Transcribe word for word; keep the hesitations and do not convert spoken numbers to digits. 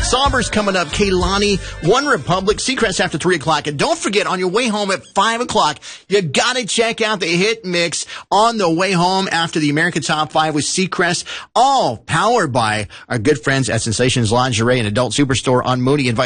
Somber's coming up. Kaylani, One Republic, Seacrest after three o'clock. And don't forget, on your way home at five o'clock, you got to check out the hit mix on the way home after the American Top five with Seacrest, all powered by our good friends at Sensations Lingerie and Adult Superstore on Mooney. Invite